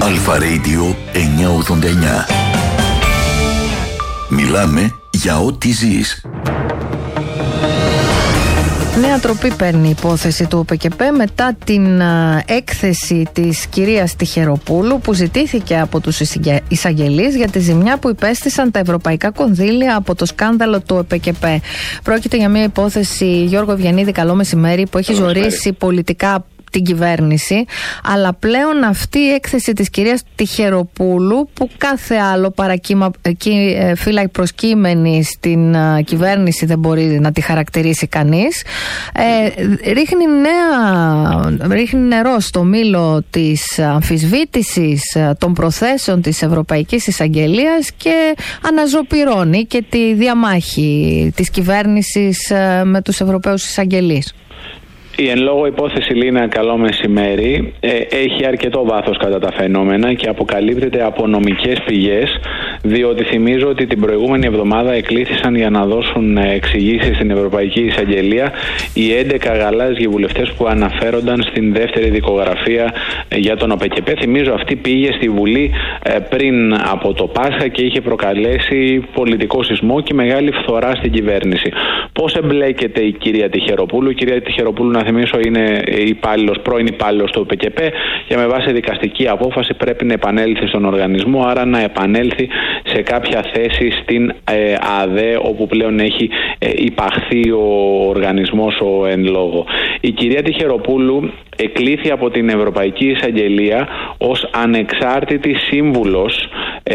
Αλφα Radio 989. Μιλάμε για ό,τι ζεις. Νέα τροπή παίρνει η υπόθεση του ΟΠΕΚΕΠ μετά την έκθεση της κυρίας Τυχεροπούλου που ζητήθηκε από τους εισαγγελείς για τη ζημιά που υπέστησαν τα ευρωπαϊκά κονδύλια από το σκάνδαλο του ΟΠΕΚΕΠ. Πρόκειται για μια υπόθεση, Γιώργο Ευγενίδη, καλό μεσημέρι, που έχει ζορίσει πολιτικά την κυβέρνηση, αλλά πλέον αυτή η έκθεση της κυρίας Τυχεροπούλου, που κάθε άλλο φύλλα προσκύμενη στην κυβέρνηση δεν μπορεί να τη χαρακτηρίσει κανείς, ρίχνει νερό στο μήλο της αμφισβήτησης των προθέσεων της Ευρωπαϊκής Εισαγγελίας και αναζωπυρώνει και τη διαμάχη της κυβέρνησης με τους Ευρωπαίους εισαγγελείς. Η εν λόγω υπόθεση, Λίνα, καλό μεσημέρι, έχει αρκετό βάθος κατά τα φαινόμενα και αποκαλύπτεται από νομικές πηγές, διότι θυμίζω ότι την προηγούμενη εβδομάδα εκλήθησαν για να δώσουν εξηγήσεις στην Ευρωπαϊκή Εισαγγελία οι 11 γαλάζιοι βουλευτές που αναφέρονταν στην δεύτερη δικογραφία για τον ΟΠΕΚΕΠ. Θυμίζω αυτή πήγε στη Βουλή πριν από το Πάσχα και είχε προκαλέσει πολιτικό σεισμό και μεγάλη φθορά στην κυβέρνηση. Πώς εμπλέκεται η κυρία Τυχεροπούλου? Η κυρία Τυχεροπούλου, να θυμίσω, είναι πρώην υπάλληλος του ΟΠΕΚΕΠ και με βάση δικαστική απόφαση πρέπει να επανέλθει στον οργανισμό, άρα να επανέλθει σε κάποια θέση στην ΑΔΕ, όπου πλέον έχει υπαχθεί ο οργανισμός ο εν λόγω. Η κυρία Τυχεροπούλου εκλήθη από την Ευρωπαϊκή Εισαγγελία ως ανεξάρτητη σύμβουλος,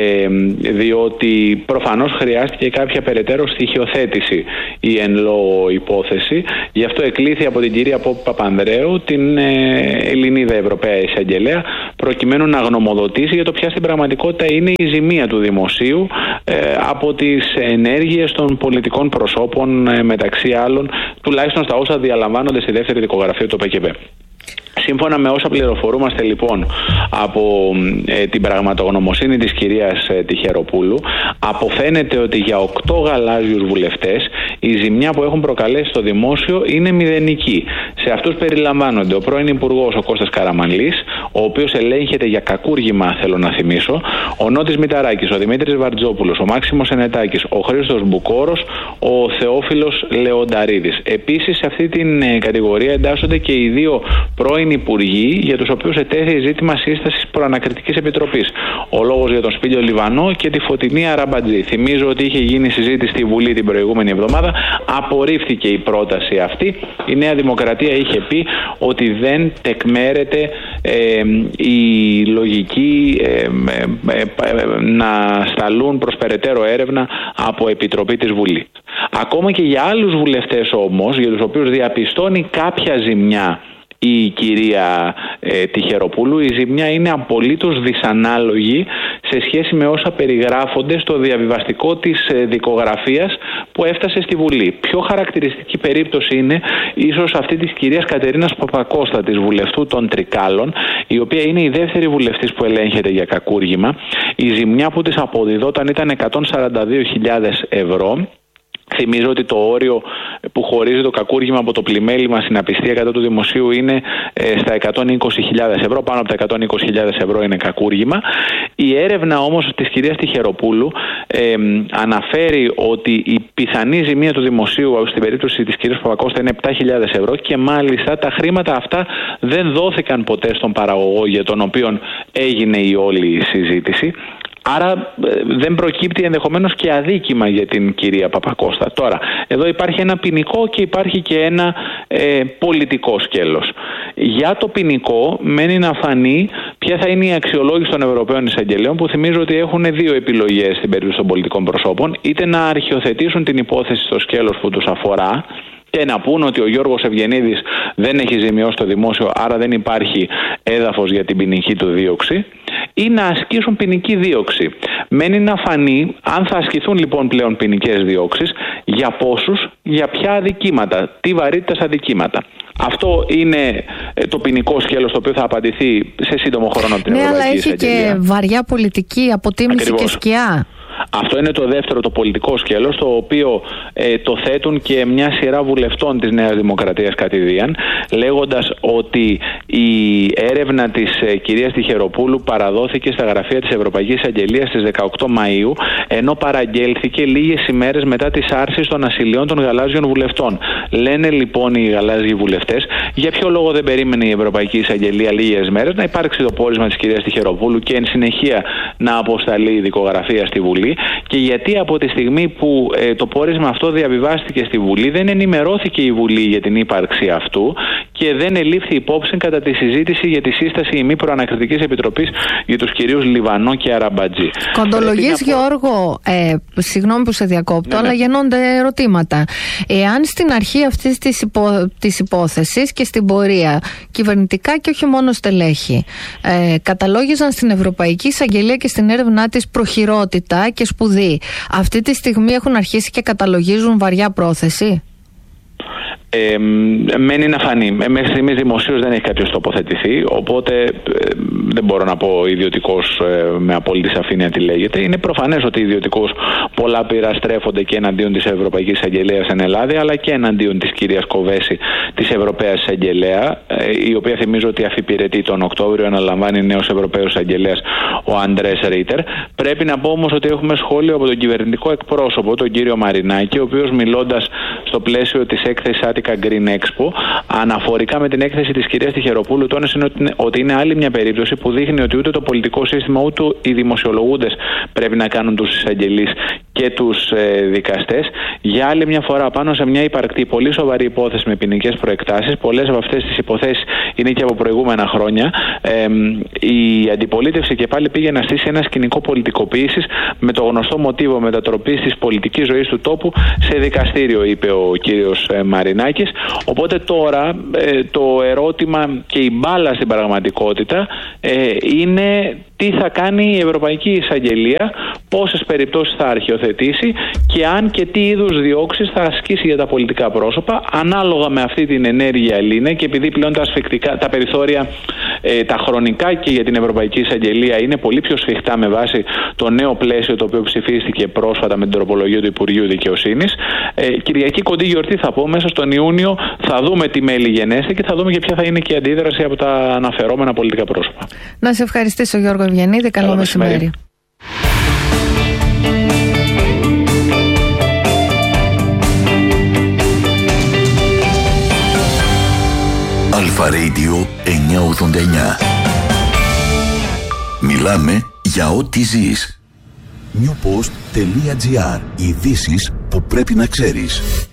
διότι προφανώς χρειάστηκε κάποια περαιτέρω στοιχειοθέτηση η εν λόγω υπόθεση. Γι' αυτό εκλήθη από την κυρία Παπανδρέου, την Ελληνίδα Ευρωπαία Εισαγγελέα, προκειμένου να γνωμοδοτήσει για το ποια στην πραγματικότητα είναι η ζημία του δημοσίου από τις ενέργειες των πολιτικών προσώπων, μεταξύ άλλων, τουλάχιστον στα όσα διαλαμβάνονται στη δεύτερη δικογραφία του ΟΠΕΚΕΠ. Σύμφωνα με όσα πληροφορούμαστε λοιπόν από την πραγματογνωμοσύνη της κυρίας Τυχεροπούλου, αποφαίνεται ότι για 8 γαλάζιους βουλευτές η ζημιά που έχουν προκαλέσει στο δημόσιο είναι μηδενική. Σε αυτούς περιλαμβάνονται ο πρώην Υπουργός ο Κώστας Καραμανλής, ο οποίος ελέγχεται για κακούργημα, θέλω να θυμίσω, ο Νότης Μηταράκης, ο Δημήτρης Βαρτζόπουλος, ο Μάξιμος Ενετάκης, ο Χρήστος Μπουκόρος, ο Θεόφιλος Λεονταρίδης. Επίσης, σε αυτή την κατηγορία εντάσσονται και οι 2 πρώην υπουργοί, για τους οποίους ετέθη ζήτημα σύστασης προανακριτικής επιτροπής. Ο λόγος για τον Σπύλιο Λιβανό και τη Φωτεινή Αραμπατζή. Θυμίζω ότι είχε γίνει συζήτηση στη Βουλή την προηγούμενη εβδομάδα. Απορρίφθηκε η πρόταση αυτή. Η Νέα Δημοκρατία είχε πει ότι δεν τεκμέρεται η λογική να σταλούν προς περαιτέρω έρευνα από επιτροπή της Βουλής. Ακόμα και για άλλους βουλευτές όμως, για τους οποίους διαπιστώνει κάποια ζημιά η κυρία Τυχεροπούλου, η ζημιά είναι απολύτως δυσανάλογη σε σχέση με όσα περιγράφονται στο διαβιβαστικό της δικογραφίας που έφτασε στη Βουλή. Πιο χαρακτηριστική περίπτωση είναι ίσως αυτή της κυρίας Κατερίνας Παπακώστα, της βουλευτού των Τρικάλων, η οποία είναι η δεύτερη βουλευτής που ελέγχεται για κακούργημα. Η ζημιά που της αποδιδόταν ήταν 142.000 ευρώ. Θυμίζω ότι το όριο που χωρίζει το κακούργημα από το πλημέλημα στην απιστία κατά του δημοσίου είναι στα 120.000 ευρώ. Πάνω από τα 120.000 ευρώ είναι κακούργημα. Η έρευνα όμως της κυρίας Τυχεροπούλου αναφέρει ότι η πιθανή ζημία του δημοσίου στην περίπτωση της κυρίας Παπακώστα είναι 7.000 ευρώ και μάλιστα τα χρήματα αυτά δεν δόθηκαν ποτέ στον παραγωγό για τον οποίο έγινε η όλη συζήτηση. Άρα δεν προκύπτει ενδεχομένως και αδίκημα για την κυρία Παπακώστα. Τώρα, εδώ υπάρχει ένα ποινικό και υπάρχει και ένα πολιτικό σκέλος. Για το ποινικό μένει να φανεί ποια θα είναι η αξιολόγηση των Ευρωπαίων Εισαγγελέων, που θυμίζω ότι έχουν 2 επιλογές στην περίπτωση των πολιτικών προσώπων. Είτε να αρχιοθετήσουν την υπόθεση στο σκέλος που τους αφορά και να πούν ότι ο Γιώργος Ευγενίδης δεν έχει ζημιώσει το δημόσιο, άρα δεν υπάρχει έδαφος για την ποινική του δίωξη, ή να ασκήσουν ποινική δίωξη. Μένει να φανεί αν θα ασκηθούν λοιπόν πλέον ποινικές διώξεις, για πόσους, για ποια αδικήματα, τι βαρύτητας αδικήματα. Αυτό είναι το ποινικό σκέλος το οποίο θα απαντηθεί σε σύντομο χρόνο από την Ευρωπαϊκή Εισαγγελία. Ναι, αλλά έχει και βαριά πολιτική αποτίμηση και σκιά. Αυτό είναι το δεύτερο, το πολιτικό σκέλος, το οποίο το θέτουν και μια σειρά βουλευτών της Νέας Δημοκρατίας κατηδίαν, λέγοντας ότι η έρευνα της κυρίας Τυχεροπούλου παραδόθηκε στα γραφεία της Ευρωπαϊκής Αγγελίας στις 18 Μαΐου, ενώ παραγγέλθηκε λίγες ημέρες μετά τις άρσεις των ασυλιών των γαλάζιων βουλευτών. Λένε λοιπόν οι γαλάζιοι βουλευτές, για ποιο λόγο δεν περίμενε η Ευρωπαϊκή Εισαγγελία λίγες μέρες να υπάρξει το πόρισμα της κυρίας Τυχεροπούλου και εν συνεχεία να αποσταλεί η δικογραφία στη Βουλή, και γιατί από τη στιγμή που το πόρισμα αυτό διαβιβάστηκε στη Βουλή δεν ενημερώθηκε η Βουλή για την ύπαρξη αυτού και δεν ελήφθη υπόψη κατά τη συζήτηση για τη σύσταση μη προανακριτικής επιτροπής για τους κυρίους Λιβανό και Αραμπατζή. Κοντολογής, Γιώργο, συγγνώμη που σε διακόπτω, αλλά γεννώνται ερωτήματα. Εάν στην αρχή αυτής της υπόθεσης και στην πορεία κυβερνητικά και όχι μόνο στελέχη καταλόγιζαν στην Ευρωπαϊκή Εισαγγελία και στην έρευνά της προχειρότητα και σπουδή, αυτή τη στιγμή έχουν αρχίσει και καταλογίζουν βαριά πρόθεση? Μένει να φανεί. Μέχρι στιγμής δημοσίως δεν έχει κάποιος τοποθετηθεί, οπότε δεν μπορώ να πω ιδιωτικός με απόλυτη σαφήνεια τι λέγεται. Είναι προφανές ότι ιδιωτικώς πολλά πειρά στρέφονται και εναντίον της Ευρωπαϊκής Αγγελέας εν Ελλάδα, αλλά και εναντίον της κυρίας Κοβέση, της Ευρωπαίας Αγγελέα, η οποία θυμίζω ότι αφιπηρετεί τον Οκτώβριο, αναλαμβάνει νέος Ευρωπαίος Αγγελέας ο Αντρές Ρίτερ. Πρέπει να πω όμως ότι έχουμε σχόλιο από τον κυβερνητικό εκπρόσωπο, τον κύριο Μαρινάκη, ο οποίος μιλώντας στο πλαίσιο της έκθεσης Green Expo, αναφορικά με την έκθεση της κυρίας Τυχεροπούλου, τόνισε ότι είναι άλλη μια περίπτωση που δείχνει ότι ούτε το πολιτικό σύστημα ούτε οι δημοσιολογούντες πρέπει να κάνουν τους εισαγγελείς και τους δικαστές. Για άλλη μια φορά, πάνω σε μια υπαρκτή πολύ σοβαρή υπόθεση με ποινικές προεκτάσεις, πολλές από αυτές τις υποθέσεις είναι και από προηγούμενα χρόνια, η αντιπολίτευση και πάλι πήγε να στήσει ένα σκηνικό πολιτικοποίησης με το γνωστό μοτίβο μετατροπής της πολιτικής ζωής του τόπου σε δικαστήριο, είπε ο κύριος Μαρινάκης. Οπότε τώρα το ερώτημα και η μπάλα στην πραγματικότητα είναι τι θα κάνει η Ευρωπαϊκή Εισαγγελία, πόσες περιπτώσεις θα αρχιοθετήσει και αν και τι είδους διώξεις θα ασκήσει για τα πολιτικά πρόσωπα, ανάλογα με αυτή την ενέργεια λύνε, και επειδή πλέον τα περιθώρια τα χρονικά και για την Ευρωπαϊκή Εισαγγελία είναι πολύ πιο σφιχτά με βάση το νέο πλαίσιο το οποίο ψηφίστηκε πρόσφατα με την τροπολογία του Υπουργείου Δικαιοσύνης. Κυριακή κοντή γιορτή θα πω, μέσα στον Ιούνιο θα δούμε τι μέλη γενέστε και θα δούμε και ποια θα είναι και η αντίδραση από τα αναφερόμενα πολιτικά πρόσωπα. Να σε ευχαριστήσω, Γιώργο Ευγενίδη. Καλό μεσημέρι. Αλφα Radio 989. Μιλάμε για ό,τι ζεις. Newpost.gr. Ειδήσεις που πρέπει να ξέρεις.